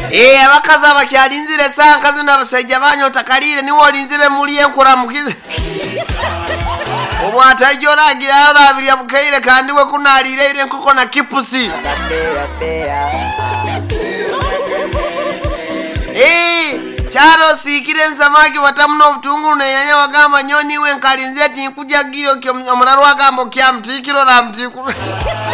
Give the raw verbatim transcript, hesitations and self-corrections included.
Eh abakazi abakyalinzire sanka zina abasajja banyota kalire niwo olinzire muli enkura mukize obwata joragira olabirya mukaire kandi we kunalire ire nkoko na kipusi eh charo sikire nsamaki watamuno obutungulu ne yanya wagamba nyoni we nkalinze ati nkuja giro omularu wagambo kya mtikiro na mtikulu